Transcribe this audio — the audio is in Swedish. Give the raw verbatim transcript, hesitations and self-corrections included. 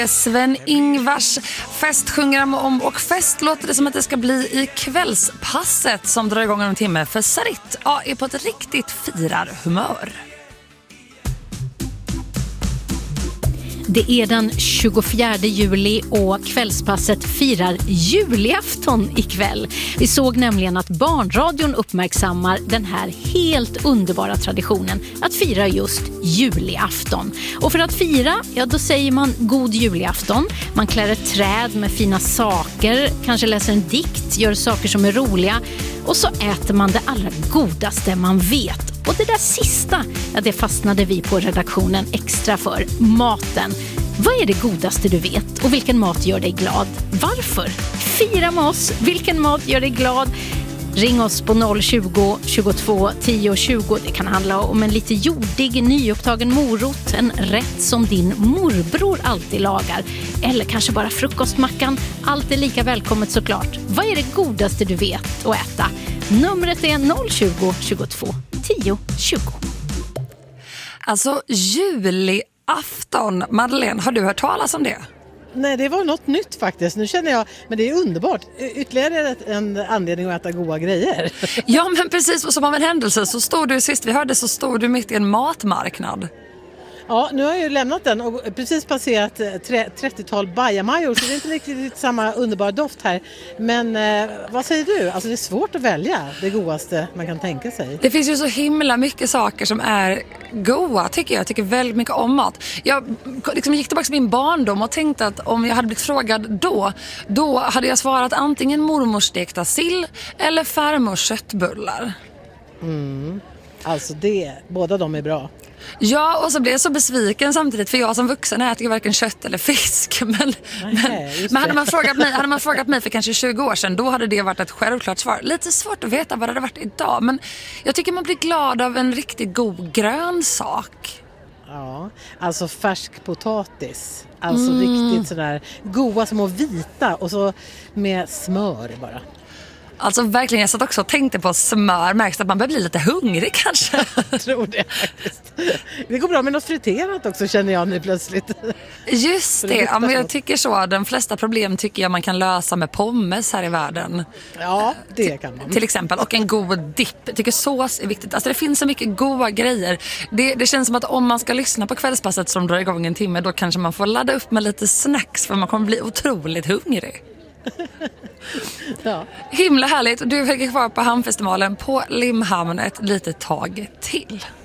Sven-Ingvars fest sjunger han om, och fest låter det som att det ska bli i kvällspasset som drar igång en timme, för Sarit ja, är på ett riktigt firarhumör. Det är den tjugofjärde juli och kvällspasset firar julafton ikväll. Vi såg nämligen att Barnradion uppmärksammar den här helt underbara traditionen att fira just julafton. Och för att fira, ja då säger man god julafton. Man klär ett träd med fina saker, kanske läser en dikt, gör saker som är roliga. Och så äter man det allra godaste man vet. Och det där sista, ja, det fastnade vi på redaktionen extra för, maten. Vad är det godaste du vet och vilken mat gör dig glad? Varför? Fira med oss, vilken mat gör dig glad? Ring oss på noll tjugo, tjugotvå, tio tjugo. Det kan handla om en lite jordig, nyupptagen morot, en rätt som din morbror alltid lagar. Eller kanske bara frukostmackan. Allt är lika välkommet såklart. Vad är det godaste du vet att äta? Numret är noll tjugo, tjugotvå, tio tjugo. Alltså julafton, Madeleine, har du hört talas om det? Nej, det var något nytt faktiskt. Nu känner jag, men det är underbart. Ytterligare en anledning att äta goda grejer. Ja, men precis som av en händelse så stod du, sist vi hörde så stod du mitt i en matmarknad. Ja, nu har jag ju lämnat den och precis passerat trettiotal bajamajor, så det är inte riktigt samma underbara doft här. Men eh, vad säger du? Alltså det är svårt att välja det godaste man kan tänka sig. Det finns ju så himla mycket saker som är goda, tycker jag. Jag tycker väldigt mycket om mat. Jag liksom gick tillbaka till min barndom och tänkte att om jag hade blivit frågad då, då hade jag svarat antingen mormors stekta sill eller farmors köttbullar. Mm. Alltså det, båda de är bra. Ja, och så blev jag så besviken samtidigt, för jag som vuxen äter ju varken kött eller fisk. Men, Nej, men, men hade, man frågat mig, hade man frågat mig för kanske tjugo år sedan, då hade det varit ett självklart svar. Lite svårt att veta vad det hade varit idag, men jag tycker man blir glad av en riktigt god grönsak. Ja, alltså färsk potatis. Alltså Mm. riktigt sådär goda små vita och så med smör bara. Alltså verkligen, jag satt också och tänkte på smör. Märks att man börjar bli lite hungrig kanske. Jag tror det faktiskt. Det går bra med något friterat också, känner jag nu plötsligt. Just det, ja, men jag tycker så. De flesta problem tycker jag man kan lösa med pommes här i världen. Ja, det kan man. Till exempel, och en god dipp. Jag tycker sås är viktigt. Alltså det finns så mycket goda grejer. Det, det känns som att om man ska lyssna på kvällspasset som drar igång en timme, då kanske man får ladda upp med lite snacks, för man kommer bli otroligt hungrig. Ja. Himla härligt. Du är kvar på hamnfestivalen på Limhamn ett litet tag till.